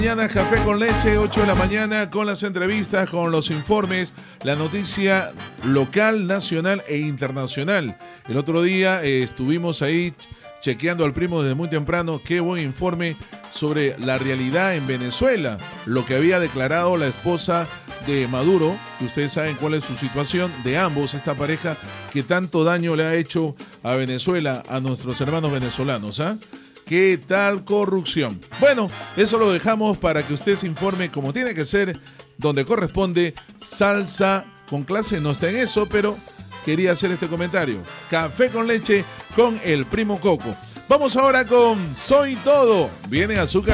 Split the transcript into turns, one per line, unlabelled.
Mañana Café con Leche, 8 de la mañana, con las entrevistas, con los informes, la noticia local, nacional e internacional. El otro día estuvimos ahí chequeando al primo desde muy temprano. Qué buen informe sobre la realidad en Venezuela, lo que había declarado la esposa de Maduro, que ustedes saben cuál es su situación, de ambos, esta pareja que tanto daño le ha hecho a Venezuela, a nuestros hermanos venezolanos, ¿ah? ¿Qué tal corrupción? Bueno, eso lo dejamos para que usted se informe como tiene que ser, donde corresponde. Salsa con clase no está en eso, pero quería hacer este comentario. Café con Leche con el primo Coco. Vamos ahora con Soy Todo. Viene azúcar.